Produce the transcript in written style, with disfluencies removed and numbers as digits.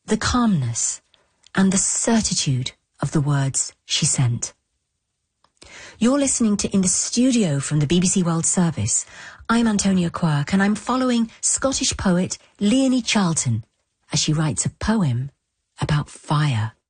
the calmness and the certitude of the words she sent. You're listening to In the Studio from the BBC World Service. I'm Antonia Quirk, and I'm following Scottish poet Leonie Charlton as she writes a poem about fire.